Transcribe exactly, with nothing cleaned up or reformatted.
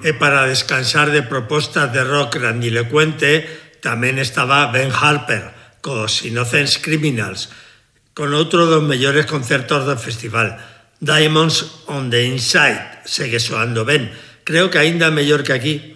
E para descansar de propostas de rock grandilocuente tamén estaba Ben Harper cos Innocent Criminals, con outro dos mellores concertos do festival. Diamonds on the Inside segue soando ben, creo que aínda mellor que aquí,